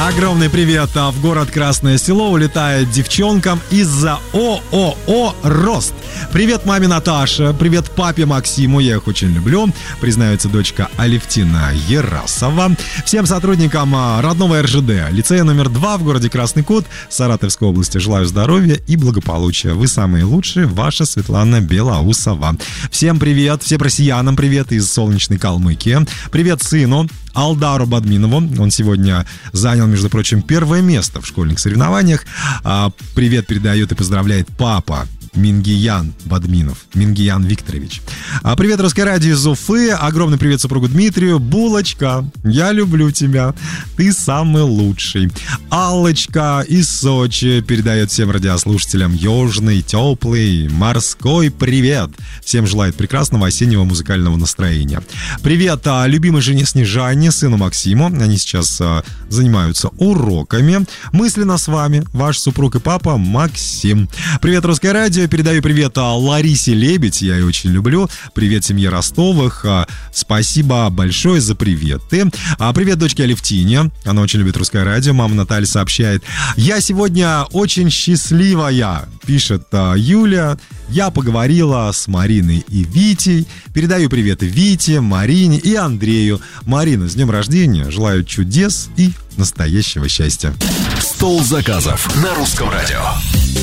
Огромный привет в город Красное Село улетает девчонкам из-за ООО «Рост». Привет маме Наташе, привет папе Максиму, я их очень люблю, признается дочка Алевтина Ерасова. Всем сотрудникам родного РЖД, лицея номер 2 в городе Красный Кут, Саратовской области, желаю здоровья и благополучия. Вы самые лучшие, ваша Светлана Белоусова. Всем привет, всем россиянам привет из солнечной Калмыкии. Привет сыну Алдару Бадминову. Он сегодня занял, между прочим, первое место в школьных соревнованиях. Привет передает и поздравляет папа Мингиян Бадминов, Мингиян Викторович. Привет, Русское радио из Уфы. Огромный привет супругу Дмитрию. Булочка, я люблю тебя. Ты самый лучший. Аллочка из Сочи передает всем радиослушателям южный, теплый, морской привет. Всем желает прекрасного осеннего музыкального настроения. Привет любимой жене Снежане, сыну Максиму. Они сейчас занимаются уроками. Мысленно с вами ваш супруг и папа Максим. Привет, Русское радио. Передаю привет Ларисе Лебедь, я ее очень люблю. Привет семье Ростовых. Спасибо большое за приветы. Привет дочке Алевтине, она очень любит Русское радио. Мама Наталья сообщает: я сегодня очень счастливая, пишет Юля. Я поговорила с Мариной и Витей. Передаю привет Вите, Марине и Андрею. Марина, с днем рождения. Желаю чудес и настоящего счастья. Стол заказов на Русском радио.